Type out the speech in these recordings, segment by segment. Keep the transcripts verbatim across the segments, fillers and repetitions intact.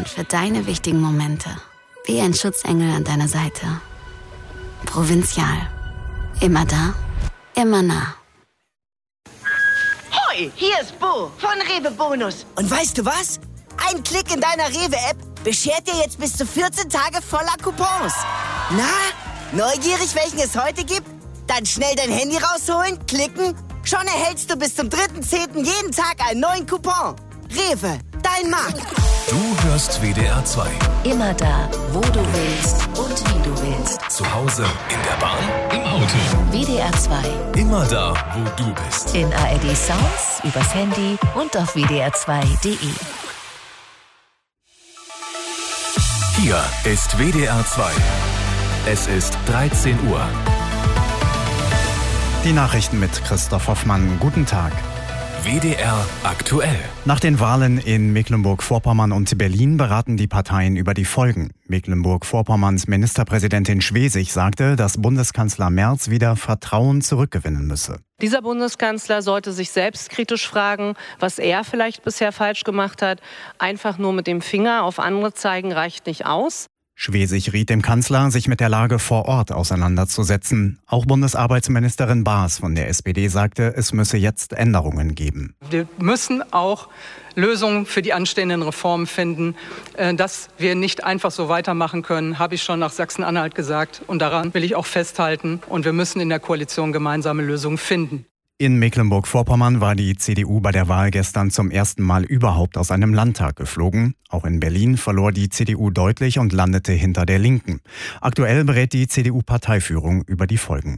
sind für deine wichtigen Momente. Wie ein Schutzengel an deiner Seite. Provinzial. Immer da, immer nah. Hoi, hier ist Bo von Rewe Bonus. Und weißt du was? Ein Klick in deiner Rewe-App beschert dir jetzt bis zu vierzehn Tage voller Coupons. Na, neugierig, welchen es heute gibt? Dann schnell dein Handy rausholen, klicken. Schon erhältst du bis zum dritten zehnten jeden Tag einen neuen Coupon. Rewe, dein Markt. Du hörst W D R zwei. Immer da, wo du willst und wie du willst. Zu Hause, in der Bahn, im Auto. W D R zwei. Immer da, wo du bist. In A R D Sounds, übers Handy und auf W D R zwei Punkt D E. Hier ist W D R zwei. Es ist dreizehn Uhr. Die Nachrichten mit Christoph Hoffmann. Guten Tag. W D R aktuell. Nach den Wahlen in Mecklenburg-Vorpommern und Berlin beraten die Parteien über die Folgen. Mecklenburg-Vorpommerns Ministerpräsidentin Schwesig sagte, dass Bundeskanzler Merz wieder Vertrauen zurückgewinnen müsse. Dieser Bundeskanzler sollte sich selbstkritisch fragen, was er vielleicht bisher falsch gemacht hat. Einfach nur mit dem Finger auf andere zeigen reicht nicht aus. Schwesig riet dem Kanzler, sich mit der Lage vor Ort auseinanderzusetzen. Auch Bundesarbeitsministerin Baas von der S P D sagte, es müsse jetzt Änderungen geben. Wir müssen auch Lösungen für die anstehenden Reformen finden. Dass wir nicht einfach so weitermachen können, habe ich schon nach Sachsen-Anhalt gesagt. Und daran will ich auch festhalten. Und wir müssen in der Koalition gemeinsame Lösungen finden. In Mecklenburg-Vorpommern war die C D U bei der Wahl gestern zum ersten Mal überhaupt aus einem Landtag geflogen. Auch in Berlin verlor die C D U deutlich und landete hinter der Linken. Aktuell berät die C D U-Parteiführung über die Folgen.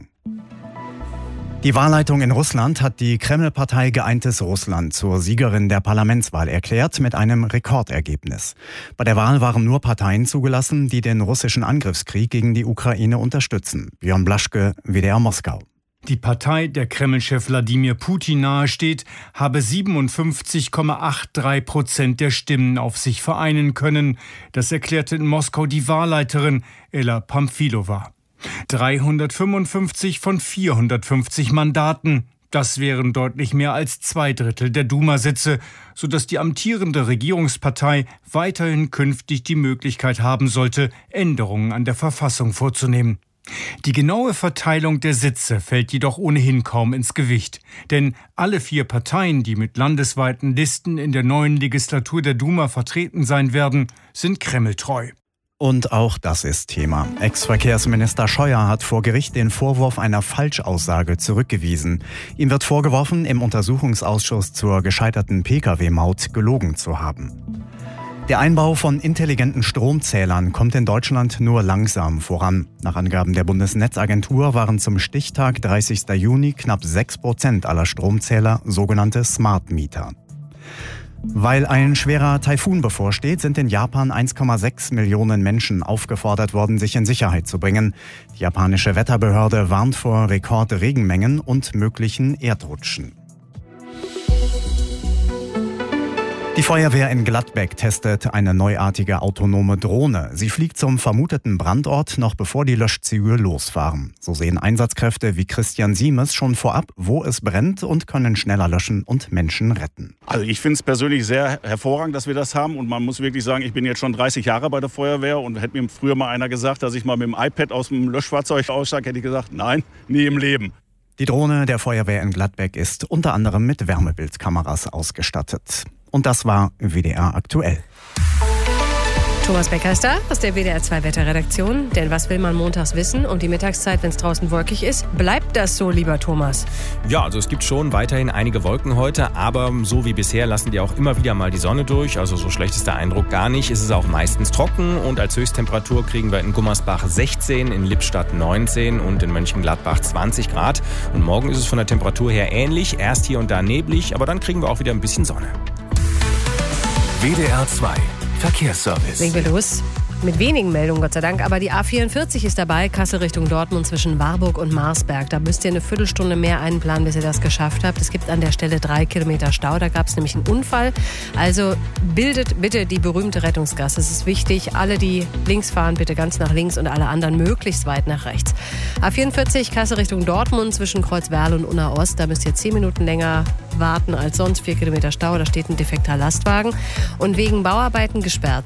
Die Wahlleitung in Russland hat die Kreml-Partei Geeintes Russland zur Siegerin der Parlamentswahl erklärt mit einem Rekordergebnis. Bei der Wahl waren nur Parteien zugelassen, die den russischen Angriffskrieg gegen die Ukraine unterstützen. Björn Blaschke, W D R Moskau. Die Partei der Kreml-Chef Wladimir Putin nahesteht, habe siebenundfünfzig Komma dreiundachtzig Prozent der Stimmen auf sich vereinen können. Das erklärte in Moskau die Wahlleiterin Ella Pamfilova. dreihundertfünfundfünfzig von vierhundertfünfzig Mandaten. Das wären deutlich mehr als zwei Drittel der Duma-Sitze, sodass die amtierende Regierungspartei weiterhin künftig die Möglichkeit haben sollte, Änderungen an der Verfassung vorzunehmen. Die genaue Verteilung der Sitze fällt jedoch ohnehin kaum ins Gewicht. Denn alle vier Parteien, die mit landesweiten Listen in der neuen Legislatur der Duma vertreten sein werden, sind kremltreu. Und auch das ist Thema. Ex-Verkehrsminister Scheuer hat vor Gericht den Vorwurf einer Falschaussage zurückgewiesen. Ihm wird vorgeworfen, im Untersuchungsausschuss zur gescheiterten Pkw Maut gelogen zu haben. Der Einbau von intelligenten Stromzählern kommt in Deutschland nur langsam voran. Nach Angaben der Bundesnetzagentur waren zum Stichtag dreißigsten Juni knapp sechs Prozent aller Stromzähler sogenannte Smart Meter. Weil ein schwerer Taifun bevorsteht, sind in Japan eins Komma sechs Millionen Menschen aufgefordert worden, sich in Sicherheit zu bringen. Die japanische Wetterbehörde warnt vor Rekordregenmengen und möglichen Erdrutschen. Die Feuerwehr in Gladbeck testet eine neuartige autonome Drohne. Sie fliegt zum vermuteten Brandort, noch bevor die Löschzüge losfahren. So sehen Einsatzkräfte wie Christian Siemes schon vorab, wo es brennt und können schneller löschen und Menschen retten. Also ich finde es persönlich sehr hervorragend, dass wir das haben. Und man muss wirklich sagen, ich bin jetzt schon dreißig Jahre bei der Feuerwehr und hätte mir früher mal einer gesagt, dass ich mal mit dem iPad aus dem Löschfahrzeug aussteige, hätte ich gesagt, nein, nie im Leben. Die Drohne der Feuerwehr in Gladbeck ist unter anderem mit Wärmebildkameras ausgestattet. Und das war W D R aktuell. Thomas Becker ist da aus der W D R zwei Wetterredaktion. Denn was will man montags wissen? Und die Mittagszeit, wenn es draußen wolkig ist, bleibt das so, lieber Thomas? Ja, also es gibt schon weiterhin einige Wolken heute, aber so wie bisher lassen die auch immer wieder mal die Sonne durch. Also so schlecht ist der Eindruck gar nicht. Es ist auch meistens trocken und als Höchsttemperatur kriegen wir in Gummersbach sechzehn, in Lippstadt neunzehn und in Mönchengladbach zwanzig Grad. Und morgen ist es von der Temperatur her ähnlich, erst hier und da neblig, aber dann kriegen wir auch wieder ein bisschen Sonne. W D R zwei Verkehrsservice. Legen wir los. Mit wenigen Meldungen, Gott sei Dank. Aber die A vierundvierzig ist dabei, Kassel Richtung Dortmund zwischen Warburg und Marsberg. Da müsst ihr eine Viertelstunde mehr einplanen, bis ihr das geschafft habt. Es gibt an der Stelle drei Kilometer Stau. Da gab es nämlich einen Unfall. Also bildet bitte die berühmte Rettungsgasse. Es ist wichtig, alle, die links fahren, bitte ganz nach links und alle anderen möglichst weit nach rechts. A vierundvierzig, Kassel Richtung Dortmund zwischen Kreuzwerl und Unna Ost. Da müsst ihr zehn Minuten länger warten als sonst. Vier Kilometer Stau, da steht ein defekter Lastwagen. Und wegen Bauarbeiten gesperrt